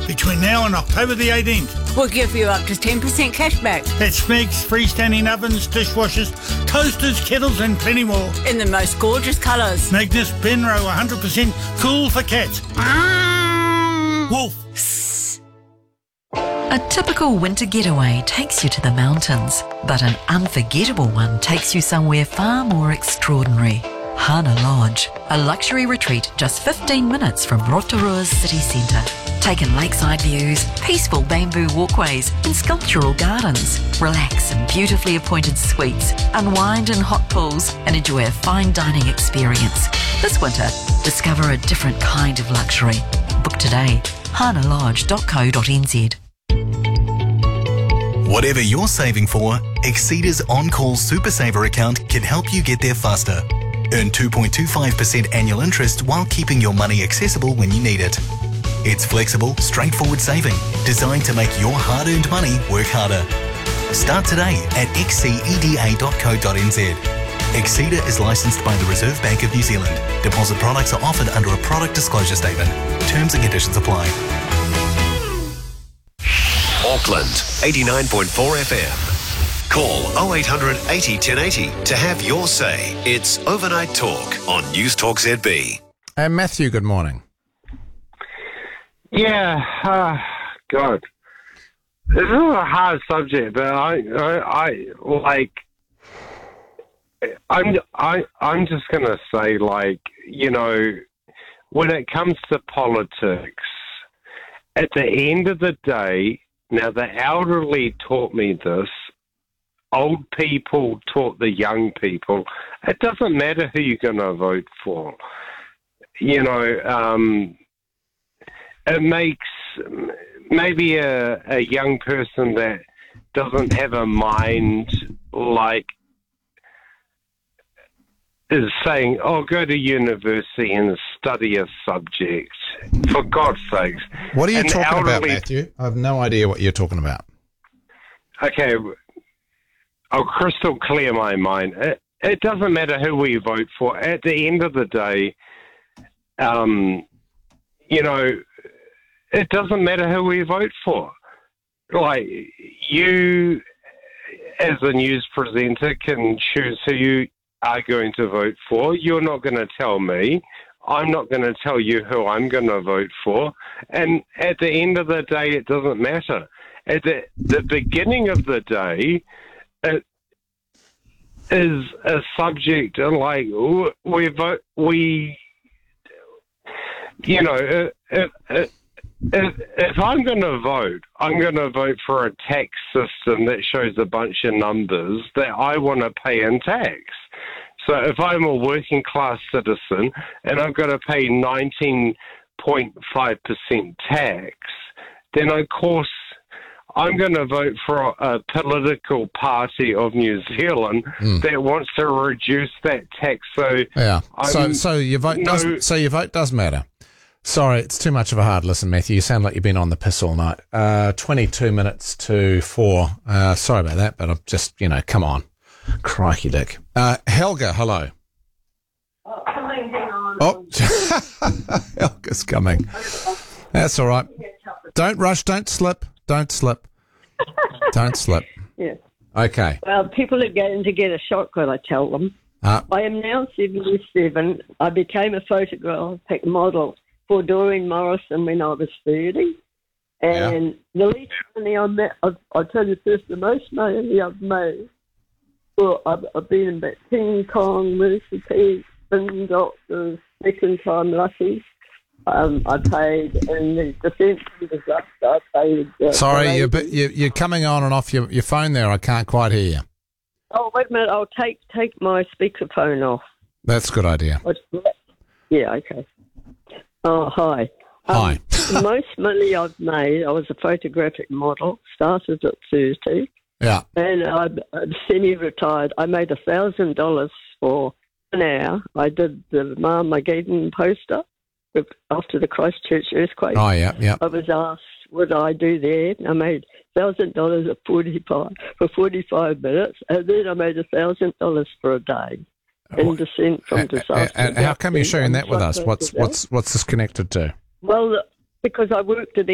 between now and October the 18th. We'll give you up to 10% cash back. That's Meg's freestanding ovens, dishwashers, toasters, kettles and plenty more. In the most gorgeous colours. Magnus Benro 100% cool for cats. Wolf. A typical winter getaway takes you to the mountains, but an unforgettable one takes you somewhere far more extraordinary. Hana Lodge, a luxury retreat just 15 minutes from Rotorua's city centre. Take in lakeside views, peaceful bamboo walkways and sculptural gardens. Relax in beautifully appointed suites, unwind in hot pools and enjoy a fine dining experience. This winter, discover a different kind of luxury. Book today, hanalodge.co.nz. Whatever you're saving for, Exceda's On-Call Super Saver account can help you get there faster. Earn 2.25% annual interest while keeping your money accessible when you need it. It's flexible, straightforward saving, designed to make your hard-earned money work harder. Start today at xceda.co.nz. Exceda is licensed by the Reserve Bank of New Zealand. Deposit products are offered under a product disclosure statement. Terms and conditions apply. Auckland, 89.4 FM. Call 0800 80 1080 to have your say. It's Overnight Talk on News Talk ZB. Matthew, good morning. Yeah, God. This is a hard subject, but I'm just gonna say, like, you know, when it comes to politics, at the end of the day, now the elderly taught me this, old people taught the young people, it doesn't matter who you're gonna vote for. You know, it makes maybe a young person that doesn't have a mind, like, is saying, oh, go to university and study a subject. For God's sakes. What are you talking about, Matthew? I have no idea what you're talking about. Okay. I'll crystal clear my mind. It doesn't matter who we vote for. At the end of the day, you know, it doesn't matter who we vote for. Like, you, as a news presenter, can choose who you are going to vote for. You're not going to tell me. I'm not going to tell you who I'm going to vote for. And at the end of the day, it doesn't matter. At the beginning of the day, it is a subject like we you know, if I'm going to vote, I'm going to vote for a tax system that shows a bunch of numbers that I want to pay in tax. So if I'm a working class citizen and I've got to pay 19.5% tax, then of course I'm going to vote for a political party of New Zealand that wants to reduce that tax. So yeah, so your vote does matter. Sorry, it's too much of a hard listen, Matthew. You sound like you've been on the piss all night. 22 minutes to 4. Sorry about that, but I'm just, you know, come on. Crikey, Dick. Helga, hello. Oh, hang on. Oh, Helga's coming. That's all right. Don't rush, don't slip. Don't slip. Yes. Okay. Well, people are going to get a shock when I tell them. I am now 77. I became a photographic model for Doreen Morrison when I was 30. And the least money I made, I'll tell you first, the most money I've made, well, I've been in about King Kong, Mercy P, Spin Doctors, Second Time Lucky. I paid in the defence disaster. I paid. Sorry, you're coming on and off your phone there. I can't quite hear you. Oh, wait a minute. I'll take my speakerphone off. That's a good idea. Yeah, okay. Oh, hi. Hi. The most money I've made, I was a photographic model, started at 30. Yeah. And I'm semi-retired. I made $1,000 for an hour. I did the Marmageddon poster after the Christchurch earthquake. Oh, yeah. I was asked what I do there. I made $1,000 for 45 minutes, and then I made $1,000 for a day in descent from disaster. And how come you're sharing that with us? What's this connected to? Well, because I worked at